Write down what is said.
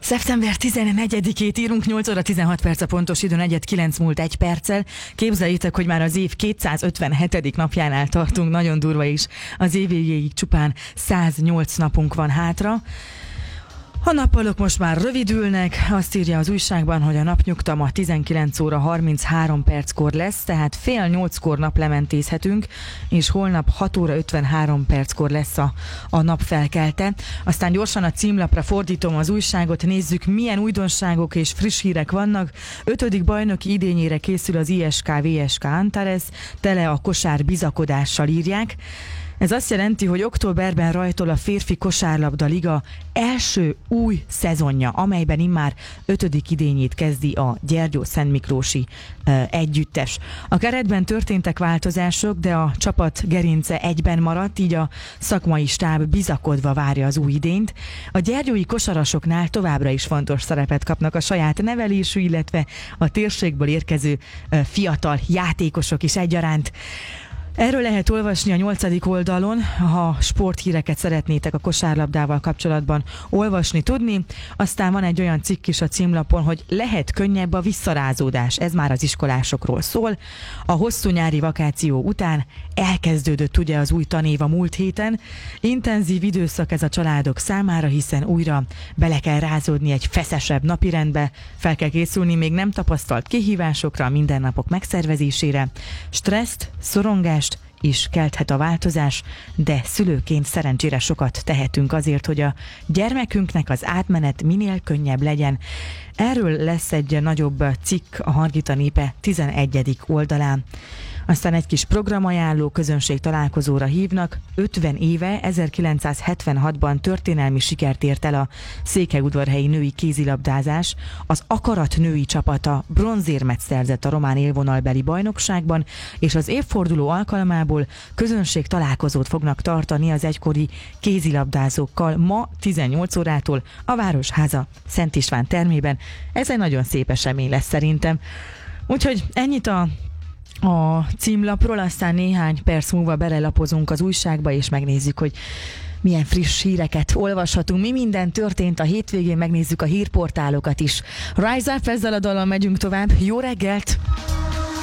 Szeptember 14-ét írunk, 8 óra 16 perc a pontos idő, 8:09 múlt 1 perccel. Képzeljétek, hogy már az év 257. napjánál tartunk, nagyon durva is. Az év végéig csupán 108 napunk van hátra. A nappalok most már rövidülnek, azt írja az újságban, hogy a napnyugtama 19 óra 33 perckor lesz, tehát 7:30-kor naplementézhetünk, és holnap 6 óra 53 perckor lesz a nap felkelte. Aztán gyorsan a címlapra fordítom az újságot, nézzük, milyen újdonságok és friss hírek vannak. 5. bajnoki idényére készül az ISK-VSK Antares, tele a kosár bizakodással, írják. Ez azt jelenti, hogy októberben rajtol a férfi kosárlabda liga első új szezonja, amelyben immár 5. idényét kezdi a Gyergyó-Szentmiklósi együttes. A keretben történtek változások, de a csapat gerince egyben maradt, így a szakmai stáb bizakodva várja az új idényt. A gyergyói kosarasoknál továbbra is fontos szerepet kapnak a saját nevelésű, illetve a térségből érkező fiatal játékosok is egyaránt. Erről lehet olvasni a 8. oldalon, ha sporthíreket szeretnétek a kosárlabdával kapcsolatban olvasni, tudni. Aztán van egy olyan cikk is a címlapon, hogy lehet könnyebb a visszarázódás. Ez már az iskolásokról szól. A hosszú nyári vakáció után elkezdődött ugye az új tanév a múlt héten. Intenzív időszak ez a családok számára, hiszen újra bele kell rázódni egy feszesebb napirendbe, fel kell készülni még nem tapasztalt kihívásokra, a mindennapok megszervezésére. Stresszt, szorongást is kelthet a változás, de szülőként szerencsére sokat tehetünk azért, hogy a gyermekünknek az átmenet minél könnyebb legyen. Erről lesz egy nagyobb cikk a Hargita Népe 11. oldalán. Aztán egy kis programajánló, közönség találkozóra hívnak. 50 éve, 1976-ban történelmi sikert ért el a székelyudvarhelyi női kézilabdázás. Az Akarat női csapata bronzérmet szerzett a román élvonalbeli bajnokságban, és az évforduló alkalmából közönség találkozót fognak tartani az egykori kézilabdázókkal ma 18 órától a Városháza Szent István termében. Ez egy nagyon szép esemény lesz szerintem. Úgyhogy ennyit a címlapról, aztán néhány perc múlva belelapozunk az újságba, és megnézzük, hogy milyen friss híreket olvashatunk, mi minden történt a hétvégén, megnézzük a hírportálokat is. Rise Up, ezzel a dallal megyünk tovább. Jó reggelt!